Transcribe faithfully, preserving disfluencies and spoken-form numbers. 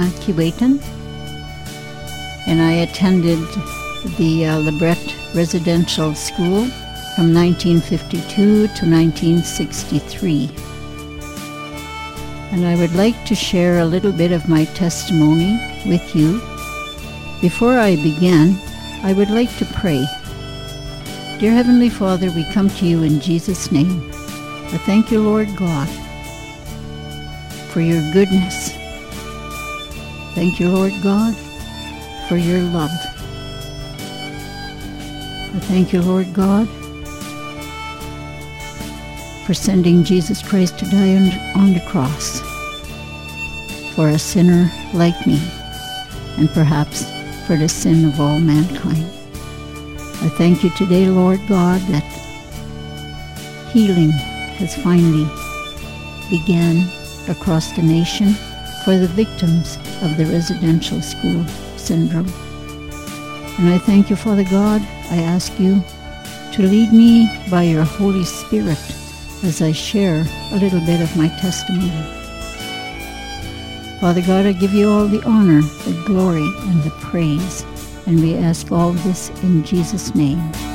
Keewatin, and I attended the uh, Lebret Residential School from nineteen fifty-two to nineteen sixty-three. And I would like to share a little bit of my testimony with you. Before I begin, I would like to pray. Dear Heavenly Father, we come to you in Jesus' name. I thank you, Lord God, for your goodness. Thank you, Lord God, for your love. I thank you, Lord God, for sending Jesus Christ to die on, on the cross for a sinner like me, and perhaps for the sin of all mankind. I thank you today, Lord God, that healing has finally began across the nation for the victims of the residential school syndrome. And I thank you, Father God. I ask you to lead me by your Holy Spirit as I share a little bit of my testimony. Father God, I give you all the honor, the glory, and the praise, and we ask all this in Jesus' name.